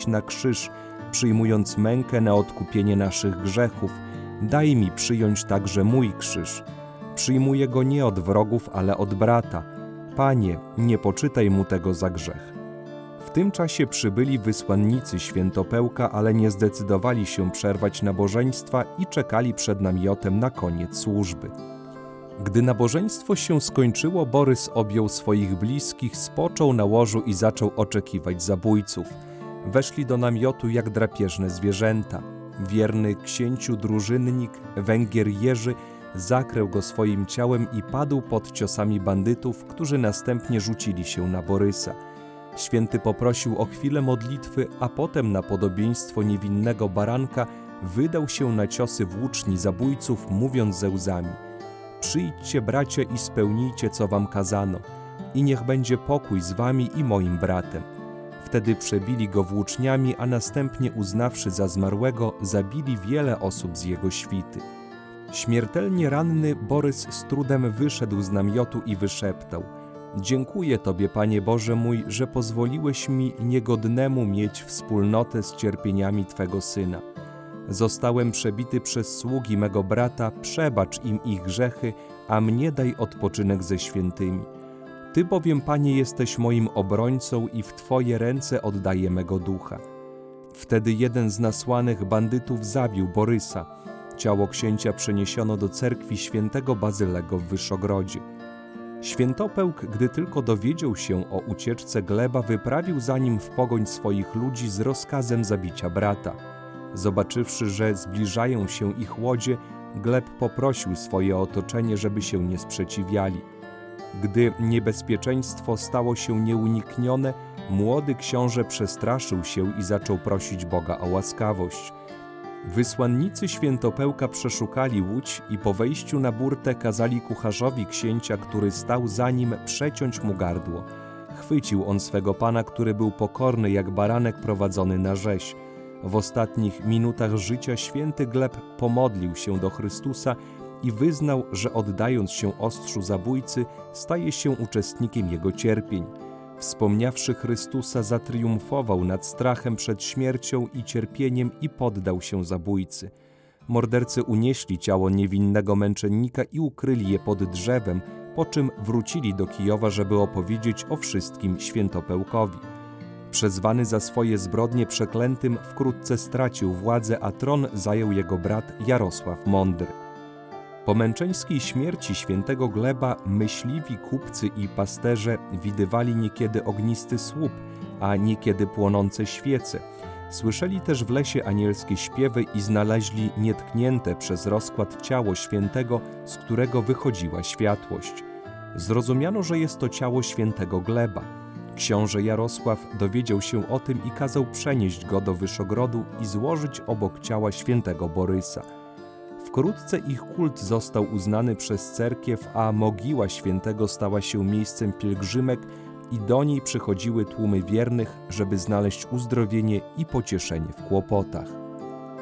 na krzyż, przyjmując mękę na odkupienie naszych grzechów, daj mi przyjąć także mój krzyż. Przyjmuję go nie od wrogów, ale od brata. Panie, nie poczytaj mu tego za grzech. W tym czasie przybyli wysłannicy Świętopełka, ale nie zdecydowali się przerwać nabożeństwa i czekali przed namiotem na koniec służby. Gdy nabożeństwo się skończyło, Borys objął swoich bliskich, spoczął na łożu i zaczął oczekiwać zabójców. Weszli do namiotu jak drapieżne zwierzęta. Wierny księciu drużynnik, Węgier Jerzy, zakrył go swoim ciałem i padł pod ciosami bandytów, którzy następnie rzucili się na Borysa. Święty poprosił o chwilę modlitwy, a potem na podobieństwo niewinnego baranka wydał się na ciosy włóczni zabójców, mówiąc ze łzami: przyjdźcie, bracia, i spełnijcie, co wam kazano, i niech będzie pokój z wami i moim bratem. Wtedy przebili go włóczniami, a następnie, uznawszy za zmarłego, zabili wiele osób z jego świty. Śmiertelnie ranny Borys z trudem wyszedł z namiotu i wyszeptał: dziękuję Tobie, Panie Boże mój, że pozwoliłeś mi, niegodnemu, mieć wspólnotę z cierpieniami Twego Syna. Zostałem przebity przez sługi mego brata, przebacz im ich grzechy, a mnie daj odpoczynek ze świętymi. Ty bowiem, Panie, jesteś moim obrońcą i w Twoje ręce oddaję mego ducha. Wtedy jeden z nasłanych bandytów zabił Borysa. Ciało księcia przeniesiono do cerkwi świętego Bazylego w Wyszogrodzie. Świętopełk, gdy tylko dowiedział się o ucieczce Gleba, wyprawił za nim w pogoń swoich ludzi z rozkazem zabicia brata. Zobaczywszy, że zbliżają się ich łodzie, Gleb poprosił swoje otoczenie, żeby się nie sprzeciwiali. Gdy niebezpieczeństwo stało się nieuniknione, młody książę przestraszył się i zaczął prosić Boga o łaskawość. Wysłannicy Świętopełka przeszukali łódź i po wejściu na burtę kazali kucharzowi księcia, który stał za nim, przeciąć mu gardło. Chwycił on swego pana, który był pokorny jak baranek prowadzony na rzeź. W ostatnich minutach życia święty Gleb pomodlił się do Chrystusa i wyznał, że oddając się ostrzu zabójcy, staje się uczestnikiem jego cierpień. Wspomniawszy Chrystusa, zatriumfował nad strachem przed śmiercią i cierpieniem i poddał się zabójcy. Mordercy unieśli ciało niewinnego męczennika i ukryli je pod drzewem, po czym wrócili do Kijowa, żeby opowiedzieć o wszystkim Świętopełkowi. Przezwany za swoje zbrodnie przeklętym, wkrótce stracił władzę, a tron zajął jego brat Jarosław Mądry. Po męczeńskiej śmierci świętego Gleba myśliwi, kupcy i pasterze widywali niekiedy ognisty słup, a niekiedy płonące świece. Słyszeli też w lesie anielskie śpiewy i znaleźli nietknięte przez rozkład ciało świętego, z którego wychodziła światłość. Zrozumiano, że jest to ciało świętego Gleba. Książę Jarosław dowiedział się o tym i kazał przenieść go do Wyszogrodu i złożyć obok ciała świętego Borysa. Wkrótce ich kult został uznany przez cerkiew, a mogiła świętego stała się miejscem pielgrzymek i do niej przychodziły tłumy wiernych, żeby znaleźć uzdrowienie i pocieszenie w kłopotach.